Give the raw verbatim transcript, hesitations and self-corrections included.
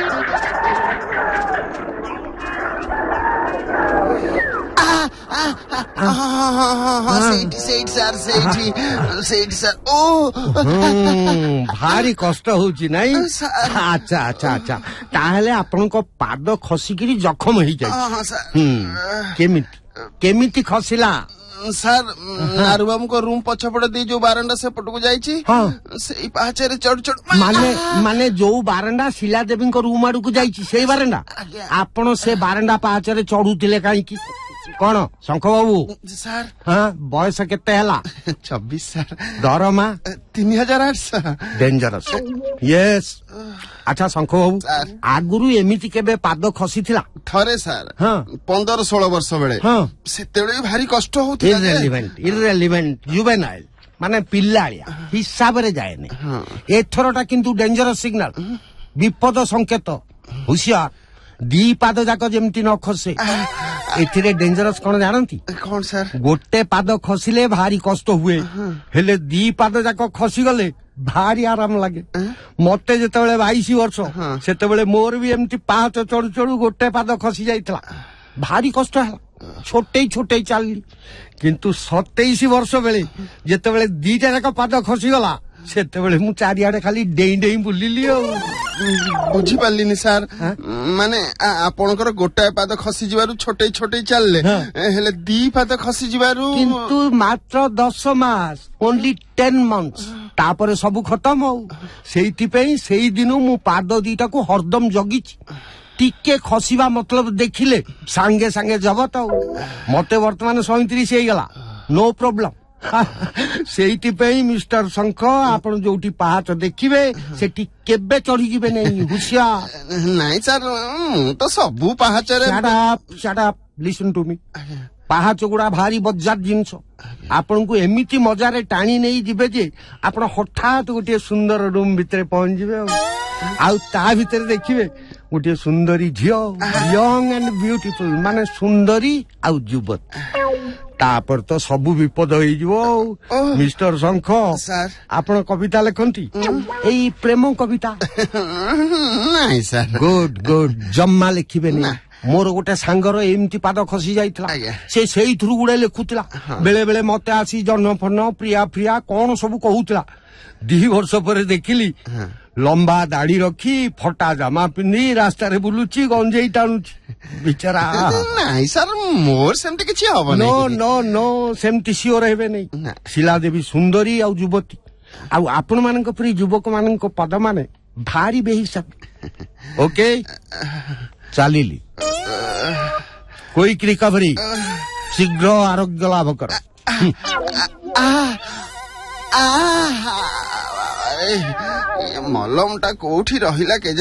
भारी कष्ट होची नहीं अच्छा अच्छा अच्छा ताहले आपनको पाद खसिकिरी जखम होई जाय केमिति केमिति खसिला सर नारुबाबू को रूम पछपड़ दे जो बारंडा से पटको जाईची से पाचरे चढ़ चढ़ माने माने जो बारंडा शिला देवी को रूम आडू को जाईची से बारंडा आपण से बारंडा पाचरे चढ़ुतिले काई की कौन शंख बाबू सर हाँ बयस केते हला छब्बीस सर दरमा तीन हजार आठ सर डेंजरस यस अच्छा शंख बाबू आगुरु एमिति केबे पाद खसी थिला थरे सर हाँ पंद्रह सोलह वर्ष बेले हाँ सेतेबेले भारी कष्ट होथिला इररिलेवेंट इररिलेवेंट जुवेनाइल माने पिल्लालिया हिसाब रे जायने एथरटा किंतु डेंजरस सिग्नल विपद संकेत होशियार दी पाद जाक जेमती न खसे एथिरे डेंजरस कोन जानंती कौन सर गोटे पाद खसिले भारी कष्ट हुए हेले दी पाद जाक खसी गले भारी आराम लागे मते जेतेबेले बाईस वर्ष सेतेबेले मोर भी एमती पाहाच चढ़ु चढ़ु गोटे पाद खसी जाइतला भारी कष्ट हला छोटे छोटे चाली किंतु सत्ताईस वर्ष बेले जेतेबेले दीटा जाक पाद खसी गला सेतेबेले मु चारियाडे खाली डेई डेई बुलिली बुझी पालिनी सर माने आपनकर गोटाए पाद खसी जिबारु छोटे छोटे चलले हेले दी पाद खसी जिबारु किंतु मात्र दस मास ओनली टेन मंथ्स तापरे सब खत्म हो सेइति पई सेई दिनु मु पाद दीटा को हरदम जगिछि टिके खसिबा मतलब देखिले सांगे सांगे जबत मते वर्तमान सैंतीस हे गला नो प्रॉब्लम सेइति पई मिस्टर शंख आपण जोटी पाहाच देखिबे सेठी केबे चढ़ी जिबे नहीं हुसिया नहीं सर मु तो सबु पाहाच रे shut up shut up listen to me पाहाच गुड़ा भारी बज्जार जिंस आपण को एमिति मजा रे टाणी नहीं जिबे जे आपण हठात गोटे सुंदर रूम भितरे पहुंच जिबे आउ ता भितरे देखिबे गोटे सुंदरी झियो यंग एंड ब्यूटीफुल माने सुंदरी आउ युवती तापर तो सबु विपद होई जिवो मिस्टर शंख सर आपण कविता लेखंती एई प्रेम कविता नहीं सर गुड गुड जम्मा लिखिबे नहीं मोर गोटे सांगर एमती पाद खसी जाइतला से सेई थ्रु गुडे लेखुतला बेले बेले मते आसी जन्म फन प्रिया प्रिया कोन सब कहूतला दी वर्ष पर देखिली लंबा दाढ़ी रखी फटा जामा पिंधी रास्ता रे बुलुची गंजेई टाणुची बिचारा नहीं सर मोर सेमती किछि हबो नो नो नो सेमती सियोर हेबे नहीं शिला देवी सुंदरी आ युवती आ आपण मानक परी युवक मानक पद माने भारी बेहिसाब ओके चालीली क्विक रिकवरी शीघ्र आरोग्य लाभ कर मलम टा कोठी रहिला के